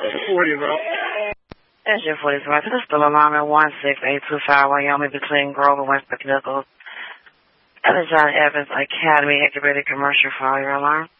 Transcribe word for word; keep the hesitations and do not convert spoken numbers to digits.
forty, bro. That's your forty-five. This is the alarm at one six eight two five Wyoming between Grove and West McNichols. That is John Evans Academy activated commercial for all your alarm.